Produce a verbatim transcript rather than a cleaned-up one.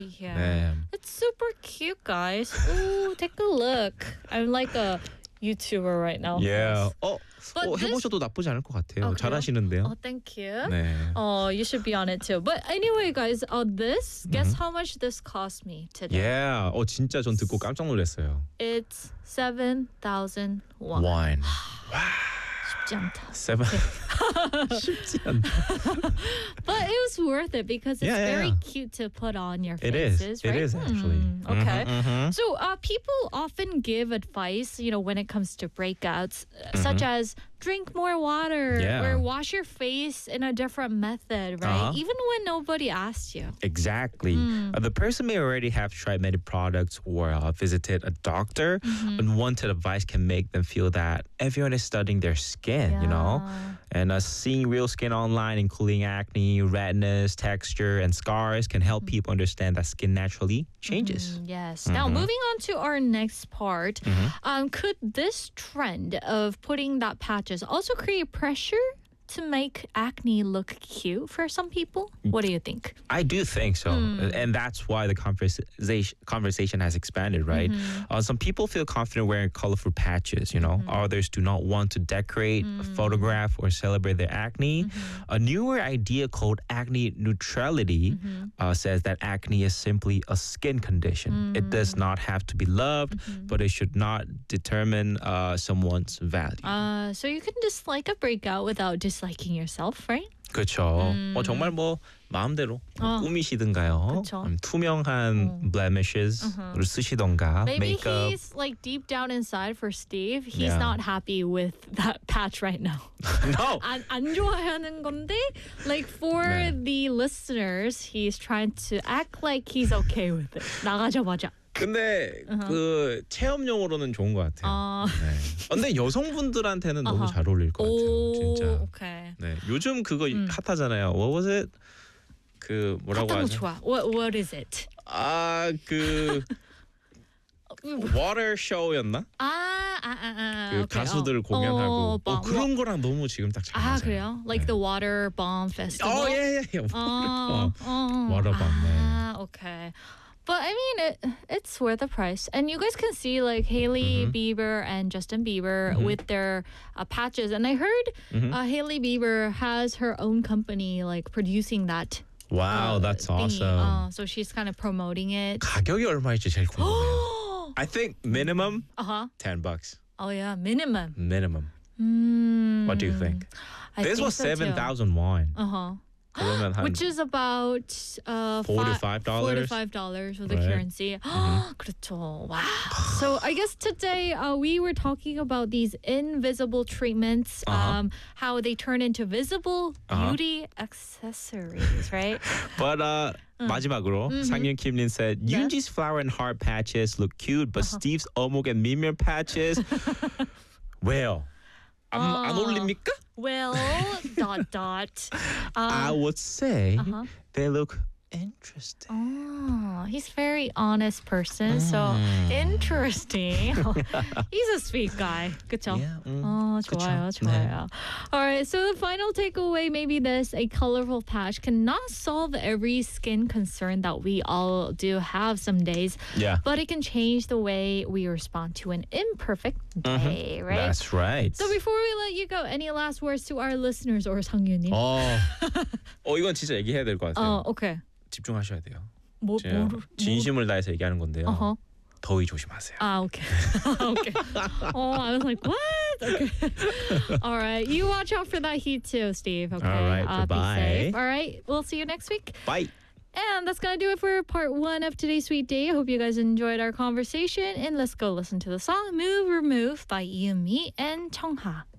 Yeah. 네. It's super cute, guys. Ooh, take a look. I'm like a YouTuber right now. Yeah. guys. 어, But 어 this- 해보셔도 나쁘지 않을 것 같아요. 어, 그래요? 잘하시는데요. Oh, thank you. 네. Oh, you should be on it too. But anyway, guys, uh, this, guess how much this cost me today? Yeah. 어 진짜 전 듣고 깜짝 놀랐어요. It's seven thousand won. Wine. 쉽지 않다. Seven. 쉽지 않다. But it was worth it because it's Yeah, yeah, very yeah. cute to put on your It is. faces, It right? is actually. Hmm, okay. Mhm, mhm. So uh, people often give advice, you know, when it comes to breakouts, uh, such as drink more water Mm-hmm. Yeah. or wash your face in a different method, right? Uh-huh. Even when nobody asked you. Exactly. Hmm. Uh, the person may already have tried many products or uh, visited a doctor, Mm-hmm. but wanted advice can make them feel that everyone is studying their skin, you know? Yeah. And uh, seeing real skin online, including acne, redness, texture, and scars, can help Mm-hmm. people understand that skin naturally changes. Mm, yes. Now, moving on to our next part, um, could this trend of putting that patches also create pressure to make acne look cute for some people? What do you think? I do think so. Hmm. And that's why the conversation conversation has expanded, right? Mm-hmm. Uh, some people feel confident wearing colorful patches, you know. Others do not want to decorate, Mm. photograph, or celebrate their acne. Mm-hmm. A newer idea called acne neutrality Mm-hmm. uh, says that acne is simply a skin condition. It Mm. does not have to be loved, Mm-hmm. but it should not determine uh, someone's value. Uh, so you can dislike a breakout without disliking yourself, right? 그렇죠. 어, 정말 뭐 마음대로 음. 어. 꾸미시든가요. 그쵸. 음, 투명한 blemishes를 쓰시던가. Maybe makeup. he's like deep down inside for Steve, he's Yeah. not happy with that patch right now. No. 안, 안 좋아하는 건데, like for 네. the listeners, he's trying to act like he's okay with it. 나가자마자. 근데 그 체험용으로는 좋은 것 같아요. 어, 네. 어, 근데 여성분들한테는 너무 어허. 잘 어울릴 것 같아요. 오, 진짜. 오케이. 네. 요즘 그거 음. 핫하잖아요. What was it? 그 뭐라고 어떤 거 하죠? 좋아? What, what is it? 아, 그 water show였나? 아, 아, 아, 아. 그 오케이. 가수들 어. 공연하고 어, 어, 뭐, 그런 거랑 너무 지금 딱 잘 맞아요. 아, 그래요? Like the Water Bomb Festival? 어, 예, 예, 예. 어, 어. Water bomb, 네. 아, okay. But I mean, it, it's worth the price. And you guys can see like Hailey Bieber and Justin Bieber with their uh, patches. And I heard uh, Hailey Bieber has her own company like producing that. Wow, uh, that's thingy. awesome. Uh, so she's kind of promoting it. 가격이 얼마일지 제일 궁금해요. I think minimum Uh-huh. ten bucks. Oh, yeah. Minimum. Minimum. Mm, What do you think? I This think was so, too. seven thousand won. Uh-huh. 그러면 한 Which is about uh, Four to fi- five Four to dollars? five dollars with the Right. currency. 그렇죠. Wow. So I guess today uh, we were talking about these invisible treatments, Uh-huh. um, how they turn into visible Uh-huh. beauty accessories, right? But uh, 마지막으로 상윤킴님 said 네. Yoonji's flower and heart patches look cute, but Steve's 어묵 and 미면 patches 왜요? 안, 안 어. 어울립니까? Well, dot dot. I Uh, would say uh-huh. they look interesting. Oh, he's a very honest person. So Mm. interesting. He's a sweet guy. 그쵸? Yeah, 음, 어, 좋아요, 그쵸. 좋아요. All right, so the final takeaway, maybe this, a colorful patch cannot solve every skin concern that we all do have some days, Yeah. but it can change the way we respond to an imperfect day, right? That's right. So before we let you go, any last words to our listeners or 상윤님? 어, 어 이건 진짜 얘기해야 될 것 같아요. 어, okay. 집중하셔야 돼요. 뭐, 제가 뭐로? 진심을 다해서 얘기하는 건데요. 어허. 더위 조심하세요. Ah, okay. okay. Oh, I was like, what? Okay. All right. You watch out for that heat too, Steve. Okay. All right, Uh, be bye-bye. safe. All right. We'll see you next week. Bye. And that's going to do it for part one of today's Sweet Day. I hope you guys enjoyed our conversation. And let's go listen to the song Move Remove by Yumi and Chongha.